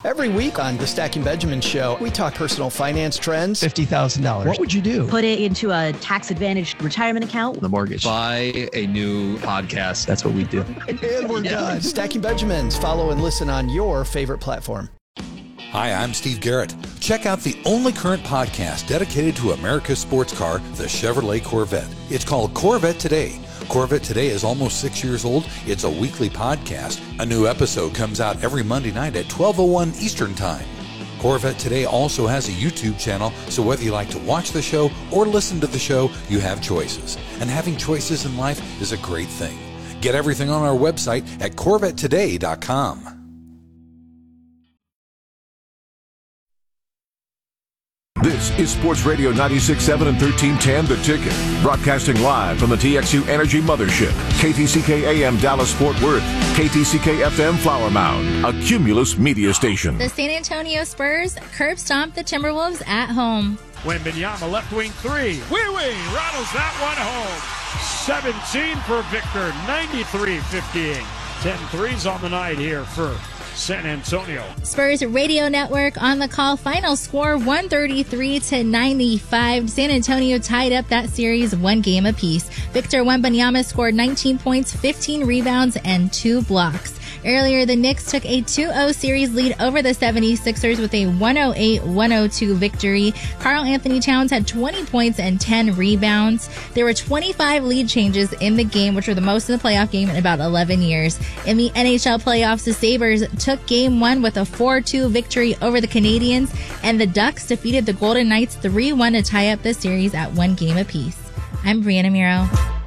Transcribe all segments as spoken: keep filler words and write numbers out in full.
Every week on the Stacking Benjamin Show, we talk personal finance trends. fifty thousand dollars. What would you do? Put it into a tax-advantaged retirement account. The mortgage. Buy a new podcast. That's what we do. And we're done. Stacking Benjamins. Follow and listen on your favorite platform. Hi, I'm Steve Garrett. Check out the only current podcast dedicated to America's sports car, the Chevrolet Corvette. It's called Corvette Today. Corvette Today is almost six years old. It's a weekly podcast. A new episode comes out every Monday night at twelve oh one Eastern Time. Corvette Today also has a YouTube channel, so whether you like to watch the show or listen to the show, you have choices. And having choices in life is a great thing. Get everything on our website at corvette today dot com. This is Sports Radio ninety-six point seven and thirteen ten The Ticket. Broadcasting live from the T X U Energy Mothership. K T C K A M Dallas-Fort Worth. K T C K F M Flower Mound. A Cumulus media station. The San Antonio Spurs curb stomp the Timberwolves at home. Wembanyama left wing three. Wee Wee rattles that one home. seventeen for Victor. ninety-three fifty-eight. ten threes on the night here for San Antonio. Spurs Radio Network on the call. Final score one thirty-three to ninety-five. San Antonio tied up that series one game apiece. Victor Wembanyama scored nineteen points, fifteen rebounds, and two blocks. Earlier, the Knicks took a two oh series lead over the seventy-sixers with a one oh eight one oh two victory. Karl Anthony Towns had twenty points and ten rebounds. There were twenty-five lead changes in the game, which were the most in the playoff game in about eleven years. In the N H L playoffs, the Sabres took game one with a four two victory over the Canadiens, and the Ducks defeated the Golden Knights three one to tie up the series at one game apiece. I'm Brianna Miro.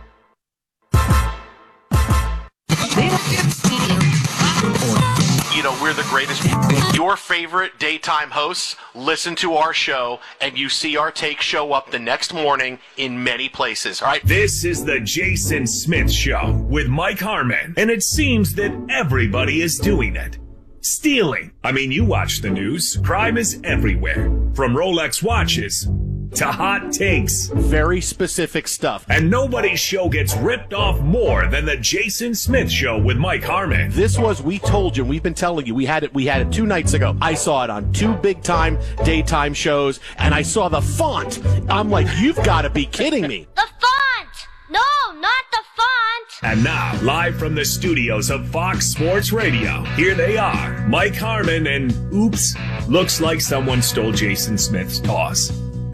You know, we're the greatest. Your favorite daytime hosts listen to our show, and you see our take show up the next morning in many places. All right. This is the Jason Smith Show with Mike Harmon, and it seems that everybody is doing it. Stealing. I mean, you watch the news. Crime is everywhere. From Rolex watches to hot takes. Very specific stuff. And nobody's show gets ripped off more than the Jason Smith Show with Mike Harmon. This was, we told you, we've been telling you, we had it, we had it two nights ago. I saw it on two big time daytime shows, and I saw the font. I'm like, you've got to be kidding me. The font! No, not the font! And now, live from the studios of Fox Sports Radio, here they are, Mike Harmon and, oops, looks like someone stole Jason Smith's toss.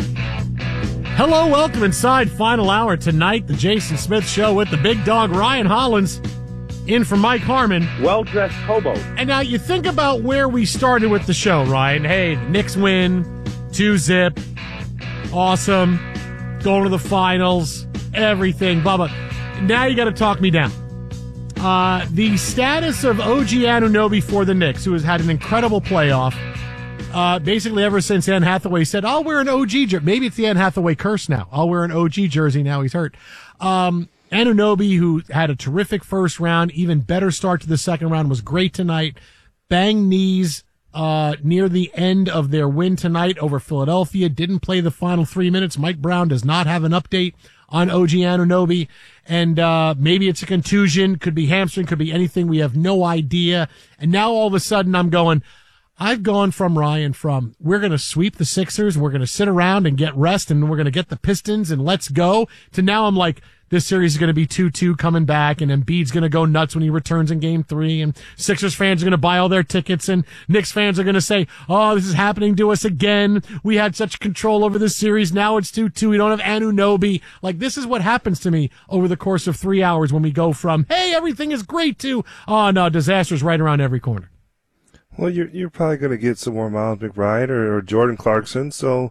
Hello, welcome inside final hour tonight, the Jason Smith Show with the big dog Ryan Hollins in for Mike Harmon. Well-dressed hobo. And now you think about where we started with the show, Ryan. Hey, the Knicks win, two zip, awesome, going to the finals, everything, blah, blah. Now you got to talk me down. Uh, the status of O G Anunoby for the Knicks, who has had an incredible playoff. Uh, basically, ever since Anne Hathaway said, I'll wear an O G jersey. Maybe it's the Anne Hathaway curse now. I'll wear an O G jersey now he's hurt. Um, Anunoby, who had a terrific first round, even better start to the second round, was great tonight. Banged knees uh, near the end of their win tonight over Philadelphia. Didn't play the final three minutes. Mike Brown does not have an update on O G Anunoby. And uh, maybe it's a contusion. Could be hamstring. Could be anything. We have no idea. And now all of a sudden I'm going... I've gone from, Ryan, from we're going to sweep the Sixers, we're going to sit around and get rest, and we're going to get the Pistons, and let's go, to now I'm like, this series is going to be two two coming back, and Embiid's going to go nuts when he returns in game three, and Sixers fans are going to buy all their tickets, and Knicks fans are going to say, oh, this is happening to us again. We had such control over this series. Now it's two two. We don't have Anunoby. Like, this is what happens to me over the course of three hours when we go from, hey, everything is great, to, oh, no, disaster's right around every corner. Well, you're you're probably going to get some more Miles McBride or, or Jordan Clarkson, so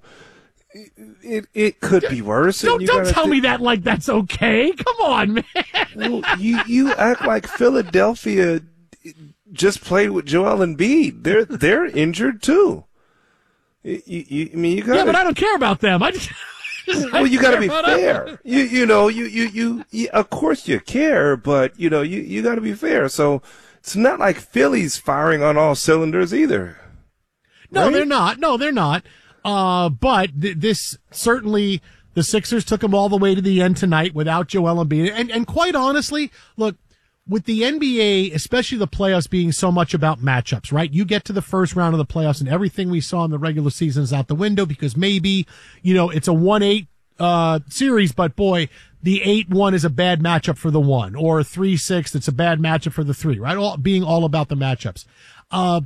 it it could be worse. Don't, and you don't tell th- me that like that's okay. Come on, man. Well, you you act like Philadelphia just played with Joel Embiid. They're they're injured too. You, you, I mean, you got yeah, but I don't care about them. I just. Well, you got to be fair. You you know you, you you you of course you care, but you know you you got to be fair. So. It's not like Philly's firing on all cylinders either. No, right? they're not. No, they're not. Uh, but th- this certainly, the Sixers took them all the way to the end tonight without Joel Embiid. And, and quite honestly, look, with the N B A, especially the playoffs being so much about matchups, right? You get to the first round of the playoffs and everything we saw in the regular season is out the window because maybe, you know, it's a one eight uh series, but boy, the eight one is a bad matchup for the one, or a three six that's a bad matchup for the three, right? All being all about the matchups. Uh,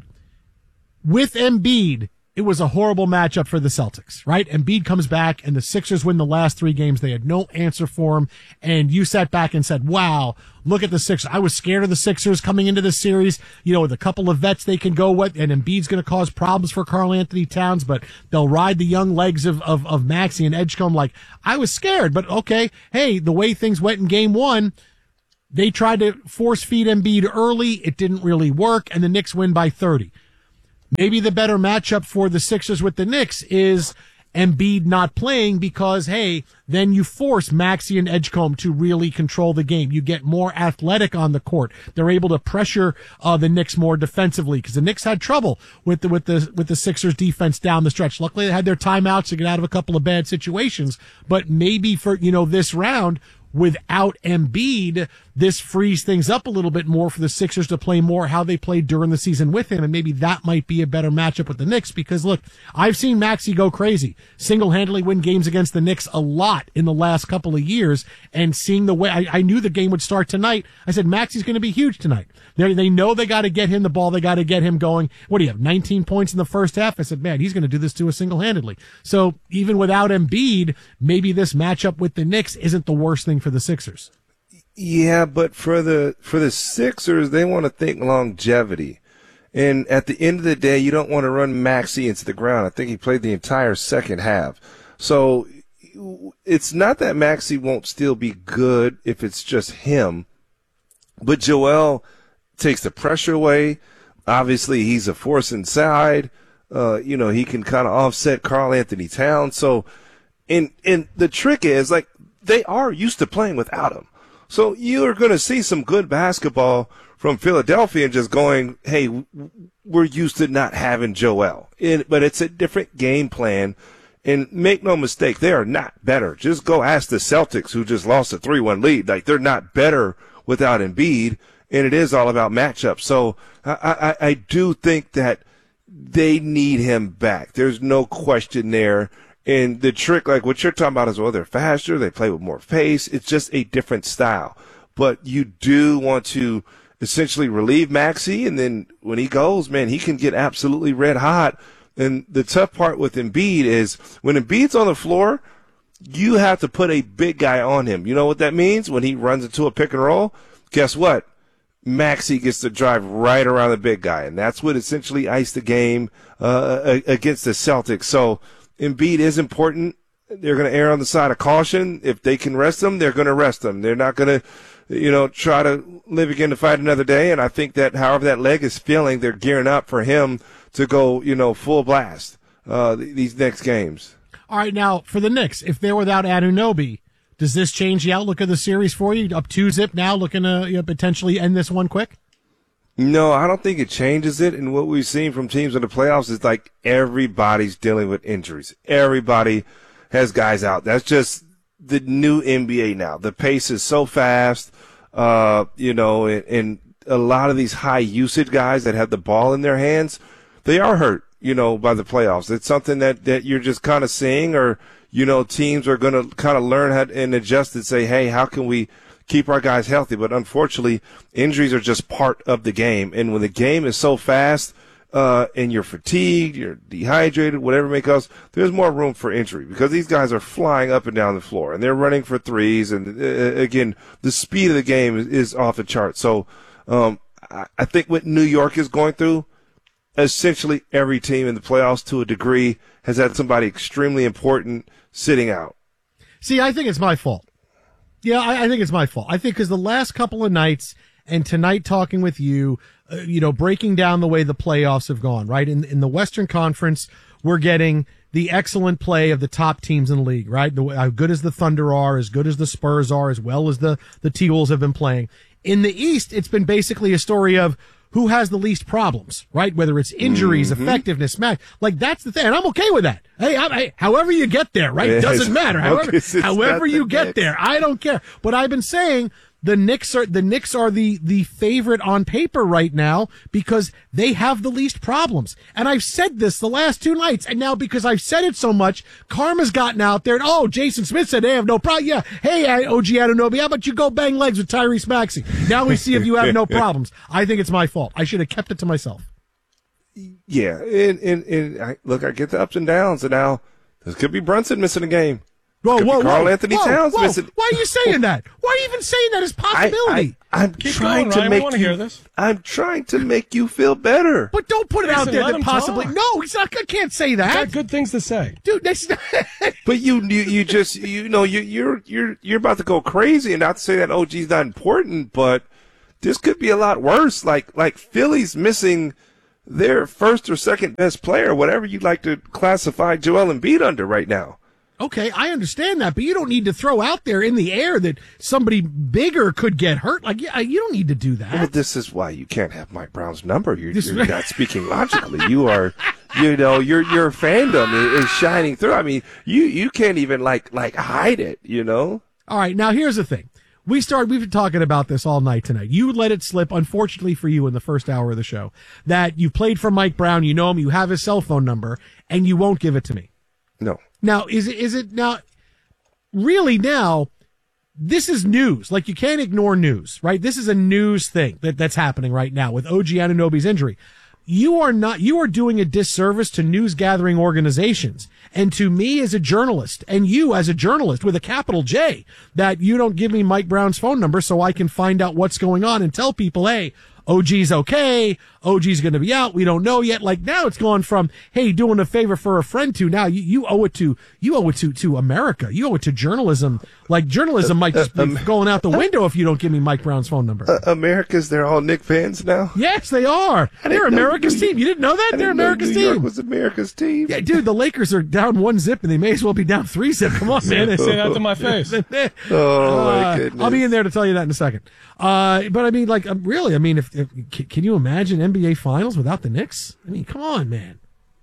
with Embiid, it was a horrible matchup for the Celtics, right? Embiid comes back and the Sixers win the last three games. They had no answer for him. And you sat back and said, wow, look at the Sixers. I was scared of the Sixers coming into this series, you know, with a couple of vets they can go with, and Embiid's going to cause problems for Karl Anthony Towns, but they'll ride the young legs of, of, of Maxey and Edgecombe. Like, I was scared, but okay. Hey, the way things went in game one, they tried to force feed Embiid early. It didn't really work, and the Knicks win by thirty. Maybe the better matchup for the Sixers with the Knicks is Embiid not playing because, hey, then you force Maxey and Edgecombe to really control the game. You get more athletic on the court. They're able to pressure uh, the Knicks more defensively because the Knicks had trouble with the with the with the Sixers defense down the stretch. Luckily, they had their timeouts to get out of a couple of bad situations. But maybe for you know this round, without Embiid, this frees things up a little bit more for the Sixers to play more how they played during the season with him, and maybe that might be a better matchup with the Knicks because, look, I've seen Maxey go crazy, single-handedly win games against the Knicks a lot in the last couple of years, and seeing the way, I, I knew the game would start tonight. I said, Maxey's going to be huge tonight. They they know they got to get him the ball, they got to get him going. What do you have, nineteen points in the first half? I said, man, he's going to do this to us single-handedly. So even without Embiid, maybe this matchup with the Knicks isn't the worst thing for the Sixers. Yeah, but for the for the Sixers, they want to think longevity. And at the end of the day, you don't want to run Maxey into the ground. I think he played the entire second half. So it's not that Maxey won't still be good if it's just him, but Joel takes the pressure away. Obviously, he's a force inside. Uh, you know, he can kind of offset Karl Anthony Towns. So, and and the trick is, like, they are used to playing without him. So you are going to see some good basketball from Philadelphia and just going, hey, we're used to not having Joel. And, but it's a different game plan. And make no mistake, they are not better. Just go ask the Celtics, who just lost a three one lead. Like, they're not better without Embiid, and it is all about matchups. So I, I, I do think that they need him back. There's no question there. And the trick, like what you're talking about is, well, they're faster, they play with more pace. It's just a different style. But you do want to essentially relieve Maxey, and then when he goes, man, he can get absolutely red hot. And the tough part with Embiid is when Embiid's on the floor, you have to put a big guy on him. You know what that means? When he runs into a pick and roll, guess what? Maxey gets to drive right around the big guy, and that's what essentially iced the game uh, against the Celtics. So Embiid is important. They're going to err on the side of caution. If they can rest him, they're going to rest him. They're not going to, you know, try to live again to fight another day. And I think that however that leg is feeling, they're gearing up for him to go, you know, full blast uh, these next games. All right, now for the Knicks, if they're without Anunoby, does this change the outlook of the series for you? Up two zip now, looking to you know, potentially end this one quick? No, I don't think it changes it. And what we've seen from teams in the playoffs is like everybody's dealing with injuries. Everybody has guys out. That's just the new N B A now. The pace is so fast, uh, you know, and, and a lot of these high usage guys that have the ball in their hands, they are hurt, you know, by the playoffs. It's something that, that you're just kind of seeing, or, you know, teams are going to kind of learn how to, and adjust and say, hey, how can we keep our guys healthy? But unfortunately, injuries are just part of the game. And when the game is so fast, uh, and you're fatigued, you're dehydrated, whatever it may cause, there's more room for injury because these guys are flying up and down the floor and they're running for threes. And uh, again, the speed of the game is, is off the chart. So, um, I, I think what New York is going through, essentially every team in the playoffs to a degree has had somebody extremely important sitting out. See, I think it's my fault. Yeah, I, I think it's my fault. I think because the last couple of nights and tonight talking with you, uh, you know, breaking down the way the playoffs have gone, right? In, in the Western Conference, we're getting the excellent play of the top teams in the league, right? The, how good as the Thunder are, as good as the Spurs are, as well as the, the T-Wolves have been playing. In the East, it's been basically a story of who has the least problems, right? Whether it's injuries, mm-hmm. effectiveness, match. Like, that's the thing. And I'm okay with that. Hey, I, I, however you get there, right? It doesn't matter. However, however you get there, I don't care. But I've been saying the Knicks are the Knicks are the the favorite on paper right now because they have the least problems. And I've said this the last two nights, and now because I've said it so much, karma's gotten out there. And oh, Jason Smith said they have no problem. Yeah, hey, O G Anunoby, how about you go bang legs with Tyrese Maxey? Now we see if you have no problems. I think it's my fault. I should have kept it to myself. Yeah, and and, and I, look, I get the ups and downs, and now there could be Brunson missing a game. Whoa, could whoa, be Karl whoa, Anthony whoa, Towns whoa. missing. Why are you saying that? Why are you even saying that as possibility? I, I, I'm Keep trying going, to Ryan. make We want to you, hear this. I'm trying to make you feel better. But don't put it Listen, out there let that him possibly. talk. No, he's not. I can't say You that, got good things to say. dude. That's not, But you, you, you just, you know, you, you're, you're, you're about to go crazy, and not to say that O G's not important, but this could be a lot worse. Like, like Philly's missing their first or second best player, whatever you'd like to classify Joel Embiid under right now. okay, I understand that, but you don't need to throw out there in the air that somebody bigger could get hurt. Like, yeah, you don't need to do that. Well, this is why you can't have Mike Brown's number. You're, you're not speaking logically. You are, you know, your your fandom is shining through. I mean, you you can't even like like hide it. You know. All right, now here's the thing. We started, we've been talking about this all night tonight. You let it slip, unfortunately for you in the first hour of the show, that you played for Mike Brown, you know him, you have his cell phone number, and you won't give it to me. No. Now, is it, is it now, really now, this is news. Like, you can't ignore news, right? This is a news thing that, that's happening right now with O G Anunoby's injury. You are not, you are doing a disservice to news gathering organizations and to me as a journalist and you as a journalist with a capital J, that you don't give me Mike Brown's phone number so I can find out what's going on and tell people, hey, O G's okay. O G's going to be out. We don't know yet. Like, now it's gone from, hey, doing a favor for a friend to now you, you owe it to, you owe it to, to America. You owe it to journalism. Like, journalism might just be going out the window if you don't give me Mike Brown's phone number. Uh, America's, they're all Knick fans now? Yes, they are. They're America's team. You didn't know that? I They're didn't know America's New team. York was America's team. Yeah, dude, the Lakers are down one zip and they may as well be down three zip. Come on, man. Say that to my face. Oh, my Uh, goodness. I'll be in there to tell you that in a second. Uh, but I mean, like, um, really, I mean, if, if can, can you imagine N B A Finals without the Knicks? I mean, come on, man.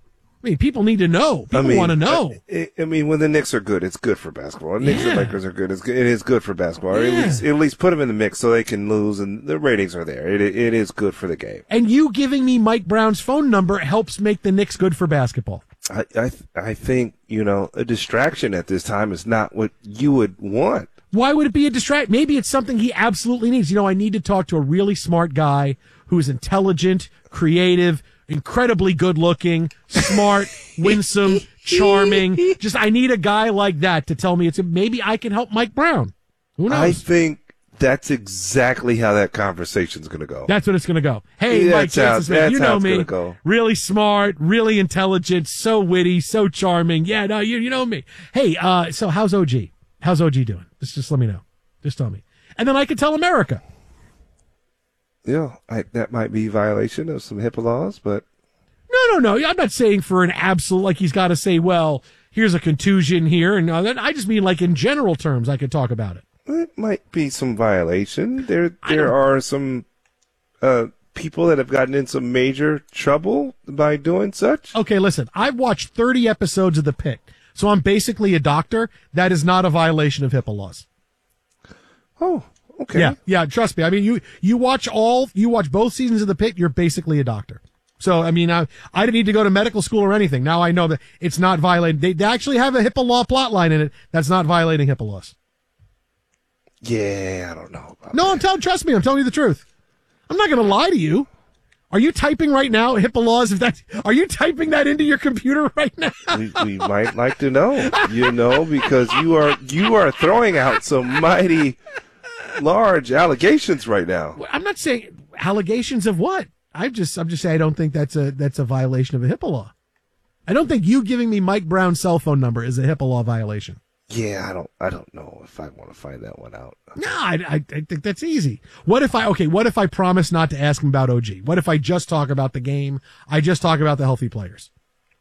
I mean, people need to know. People I mean, want to know. I, I mean, when the Knicks are good, it's good for basketball. The Knicks Yeah. and Lakers are good. It's good. It is good for basketball. Or At Yeah. least, at least put them in the mix so they can lose, and the ratings are there. It, it is good for the game. And you giving me Mike Brown's phone number helps make the Knicks good for basketball. I, I, I think, you know, a distraction at this time is not what you would want. Why would it be a distract? Maybe it's something he absolutely needs. You know, I need to talk to a really smart guy who's intelligent, creative, incredibly good looking, smart, winsome, charming. Just, I need a guy like that to tell me it's, maybe I can help Mike Brown. Who knows? I think that's exactly how that conversation's going to go. That's what it's going to go. Hey, Yeah, Mike that's how- Jason Smith, that's you how know it's me. gonna go. Really smart, really intelligent, so witty, so charming. Yeah, no, you you know me. Hey, uh, so how's O G? How's O G doing? Just just let me know. Just tell me. And then I can tell America. Yeah, I, that might be violation of some HIPAA laws, but No, no, no. I'm not saying for an absolute, like he's got to say, well, here's a contusion here. And uh, I just mean like in general terms, I could talk about it. it might be some violation. There, I there don't- are some uh, people that have gotten in some major trouble by doing such. Okay, listen, I've watched thirty episodes of The Pitt. So I'm basically a doctor. That is not a violation of HIPAA laws. Oh, okay. Yeah, yeah, trust me. I mean, you, you watch all, you watch both seasons of The Pitt, you're basically a doctor. So, I mean, I, I didn't need to go to medical school or anything. Now I know that it's not violating. They, they actually have a HIPAA law plot line in it that's not violating HIPAA laws. Yeah, I don't know. About No, I'm telling, trust me, I'm telling you the truth. I'm not going to lie to you. Are you typing right now HIPAA laws? If that, are you typing that into your computer right now? we, we might like to know, you know, because you are you are throwing out some mighty large allegations right now. I'm not saying allegations of what. I just, I'm just saying I don't think that's a that's a violation of a HIPAA law. I don't think you giving me Mike Brown's cell phone number is a HIPAA law violation. Yeah, I don't I don't know if I want to find that one out. No, I, I, I think that's easy. What if I, okay, what if I promise not to ask him about O G? What if I just talk about the game? I just talk about the healthy players.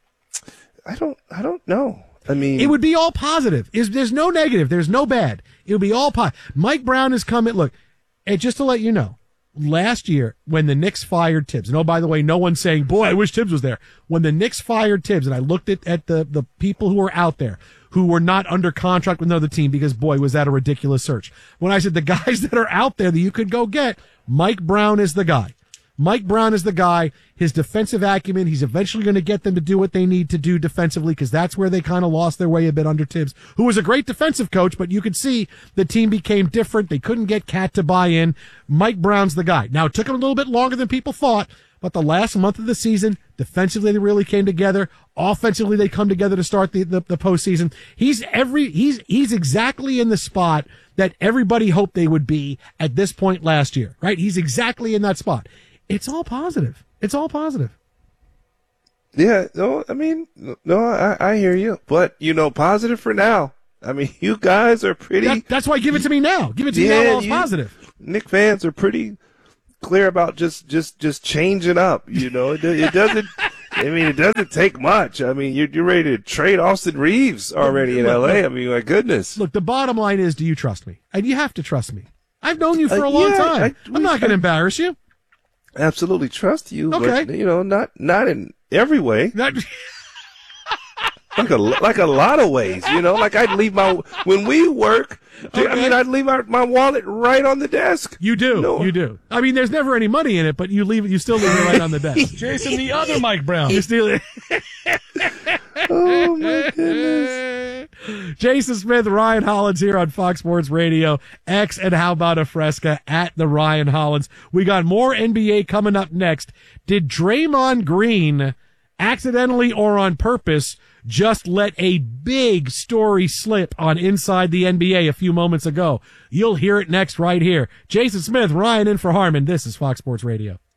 I don't I don't know. I mean, It would be all positive. Is There's no negative. There's no bad. It would be all positive. Mike Brown is coming. Look, and just to let you know, last year when the Knicks fired Tibbs, and oh, by the way, no one's saying, boy, I wish Tibbs was there. When the Knicks fired Tibbs, and I looked at, at the, the people who were out there, who were not under contract with another team because, boy, was that a ridiculous search. When I said the guys that are out there that you could go get, Mike Brown is the guy. Mike Brown is the guy. His defensive acumen, he's eventually going to get them to do what they need to do defensively because that's where they kind of lost their way a bit under Tibbs, who was a great defensive coach, but you could see the team became different. They couldn't get Cat to buy in. Mike Brown's the guy. Now, it took him a little bit longer than people thought, but the last month of the season, defensively, they really came together. Offensively, they come together to start the, the, the postseason. He's every, he's, he's exactly in the spot that everybody hoped they would be at this point last year, right? He's exactly in that spot. It's all positive. It's all positive. Yeah, no, I mean, no, I, I hear you. But, you know, positive for now. I mean, you guys are pretty. That, that's why give it to me now. Give it to yeah, me now while it's you, positive. Knick fans are pretty clear about just, just, just changing up. You know, it, it doesn't, I mean, it doesn't take much. I mean, you're, you're ready to trade Austin Reeves already in look, L A. Look, I mean, my goodness. Look, the bottom line is, do you trust me? And you have to trust me. I've known you for uh, a long yeah, time. I, I'm not going to embarrass you. Absolutely trust you, okay. but, you know, not not in every way. Not... like a like a lot of ways, you know. Like I'd leave my when we work. Okay. I mean, I'd leave my, my wallet right on the desk. You do, you know? you do. I mean, there's never any money in it, but you leave it. You still leave it right on the desk. Jason, the other Mike Brown. You steal it. Oh my goodness. Jason Smith, Ryan Hollins here on Fox Sports Radio. X and How About a Fresca at the Ryan Hollins. We got more N B A coming up next. Did Draymond Green accidentally or on purpose just let a big story slip on Inside the N B A a few moments ago? You'll hear it next right here. Jason Smith, Ryan in for Harmon. This is Fox Sports Radio.